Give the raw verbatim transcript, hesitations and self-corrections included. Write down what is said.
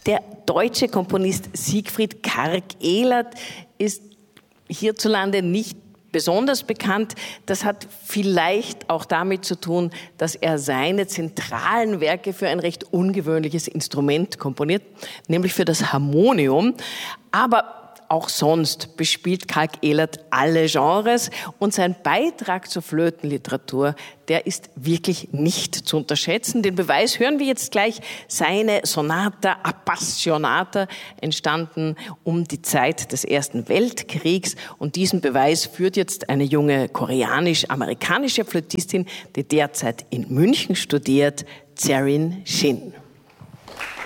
Der deutsche Komponist Siegfried Karg-Elert ist hierzulande nicht besonders bekannt. Das hat vielleicht auch damit zu tun, dass er seine zentralen Werke für ein recht ungewöhnliches Instrument komponiert, nämlich für das Harmonium. Aber auch sonst bespielt Karg-Elert alle Genres und sein Beitrag zur Flötenliteratur, der ist wirklich nicht zu unterschätzen. Den Beweis hören wir jetzt gleich. Seine Sonata Appassionata, entstanden um die Zeit des Ersten Weltkriegs. Und diesen Beweis führt jetzt eine junge koreanisch-amerikanische Flötistin, die derzeit in München studiert, Tserin Shin.